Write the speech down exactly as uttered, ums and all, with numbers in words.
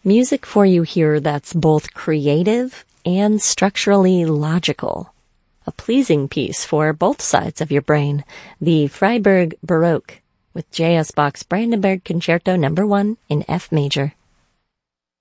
Music for you here that's both creative and structurally logical. A pleasing piece for both sides of your brain, the Freiburg Baroque with J S. Bach's Brandenburg Concerto number one in F major.